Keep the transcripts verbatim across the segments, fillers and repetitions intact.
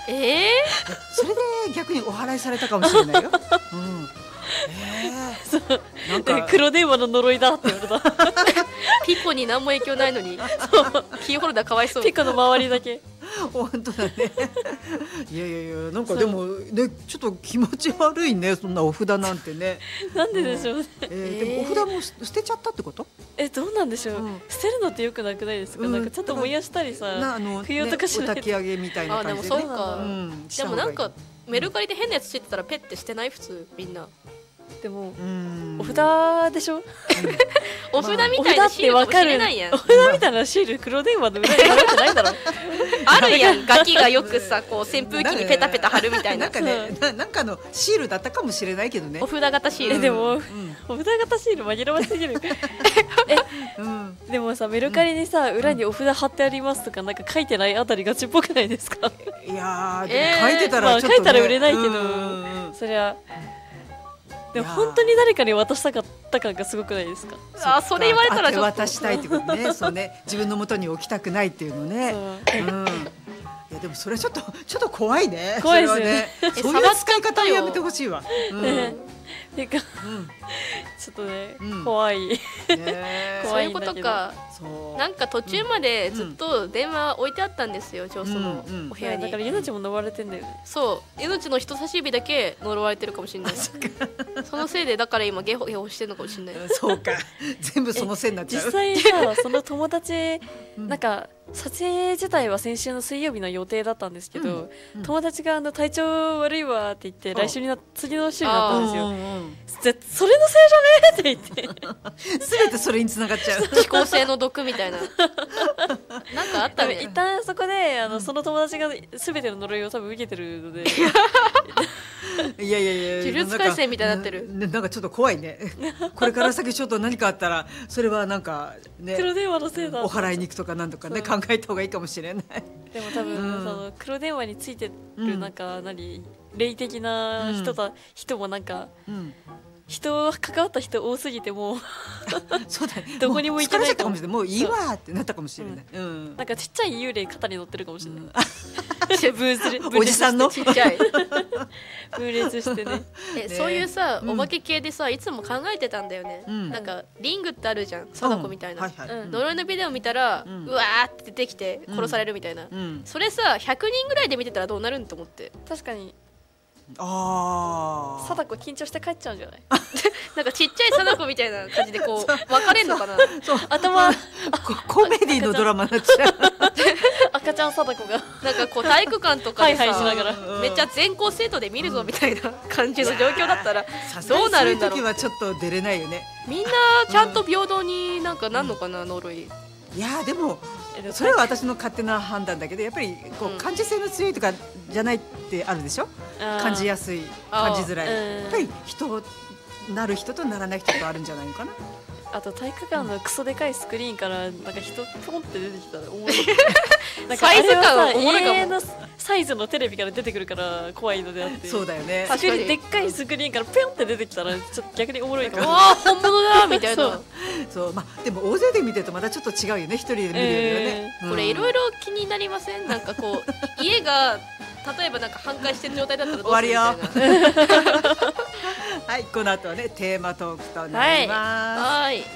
ええそれで逆にお祓いされたかもしれないよ。うん、えー、 そうなんかで黒電話の呪いだって言われた。 ピコに何も影響ないのにそうキーホルダーかわいそう。 ピコの周りだけ。 本当だね。いやいやいや、なんかでもね、ちょっと気持ち悪いね、そんなお札なんてね。 なんででしょうね。 えー、でもお札も捨てちゃったってこと？ えどうなんでしょう、 うん、 捨てるのってよくなくないですか、 うん、 なんかちょっと燃やしたりさ、 なあの、 供養とかしね、 ないと、 お焚き上げみたいな感じでね。 あでもそうか、 うん、 でもなんかメルカリで変なやつついてたらペッてしてない普通みんな。 でもうんお札でしょ、 お札みたいなシールかもしれないやん。 お札みたいなシール黒電話の裏に貼られてないだろ。 あるやん、ガキがよくさこう扇風機にペタペタ貼るみたいな。 なんかね、ななんかのシールだったかもしれないけどね。 お札型シール。 えでも、 うん、 お札型シール紛らわしすぎる。え、 うん、 でもさメルカリにさ、裏にお札貼ってありますとかなんか書いてないあたりガチっぽくないですか？ いやー、でえーも書いてたらちょっと、ね、 まあ書いたら売れないけど、 うんうんうん、 そりゃでもいやー本当に誰かに渡したかった感がすごくないですか？ あそれ言われたらちょっと渡したいってことね。そうね、自分の元に置きたくないっていうのね。 そううん、いやでもそれちょっとちょっと怖いね。 怖いですよね。 それはね、そういう使い方をやめてほしいわ。うん、 ねてか、 うん、 ちょっとね、 うん、 怖い。 ねそうい怖いうんだけどことか。 そうなんか途中までずっと電話置いてあったんですよ、上層のうんうんお部屋に。 だから命も呪われてんだよね。 そう命の人差し指だけ呪われてるかもしれない。そのせいでだから今ゲホゲホしてるのかもしれない。 そうか、全部そのせいになっちゃう。 実際さその友達うんなんか撮影自体は先週の水曜日の予定だったんですけど、 うんうん友達があの体調悪いわって言ってあ来週にな次の週になったんですよ。 うんうんうんぜそれのせいじゃねって言ってすべてそれに繋がっちゃう。 指向性の毒みたいな。なんかあったね。 一旦そこであの、その友達が全ての呪いを多分受けてるのでいやいやいや、 呪術廻戦みたいになってる。 ななんかちょっと怖いね。これから先ちょっと何かあったらそれはなんかね、 黒電話のせいだ。 お祓いに行くとかなんとかね、 そう考えた方がいいかもしれない。 でも多分、 うんその黒電話についてうんるなんか、何霊的な人だ、人もなんかうん、 人関わった人多すぎてもうそうだね。 どこにも行けないう疲れちゃったかもしれない。もういいわーってなったかもしれない。うん。 なんかちっちゃい幽霊肩に乗ってるかもしれない、 うん分するおじさんのちっちゃい。 分裂してね。 え、 ねそういうさ、 うんお化け系でさいつも考えてたんだよね、 うんなんかリングってあるじゃん、貞子みたいな、 はいはいうん呪いのビデオ見たら、ううんわーって出てきて殺されるみたいな、 うん。 それさひゃくにんぐらいで見てたらどうなるんと思って。 確かにああ。 貞子緊張して帰っちゃうんじゃない？ なんかちっちゃい貞子みたいな感じでこう分かれんのかな。 そう。 頭ココメディのドラマになっちゃう。 赤ちゃん貞子がなんかこう体育館とかでさハイハイしながらめっちゃ全校生徒で見るぞみたいな感じの状況だったらさすがにどうなるんだろう。 そういう時はちょっと出れないよね。 みんなちゃんと平等になんかなんのかな、呪い。 いやーでもえでもそれは私の勝手な判断だけど、やっぱりこうんう感受性の強いとかじゃないってあるでしょ。 あー感じやすい、 あー感じづらい。 うんやっぱり人なる人とならない人とあるんじゃないのかな。 あと体育館のクソでかいスクリーンからなんか人ポンって出てきたらおもろい。なんかあサイズ感れはさおもろいかも家のサイズのテレビから出てくるから怖いのであってそうだよね。 スクリーンでっかいスクリーンからペンって出てきたらちょっと逆におもろいかも。 わあ本物だみたいな。 そうそう、まあでも大勢で見てるとまたちょっと違うよね。一人で見るよりはね。 これいろいろろ気になりません？なんかこう家が例えばなんか半壊してる状態だったらどうするみたいな。 終わはい、この後はねテーマトークとなります。 はーい。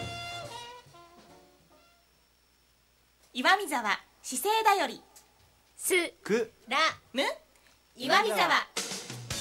岩見沢姿勢だよりすくらむ岩見沢